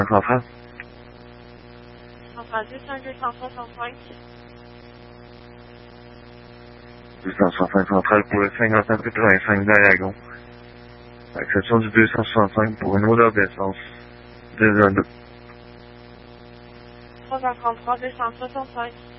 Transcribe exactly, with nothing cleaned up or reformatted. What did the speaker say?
Centrale. Centrale deux cent deux cent soixante-cinq. deux cent soixante-cinq centrale pour le cinquante-neuf quatre-vingt-cinq Diagon. Exception du deux cent soixante-cinq pour une odeur d'essence. deux un deux. trois cent trente-trois deux cent soixante-cinq.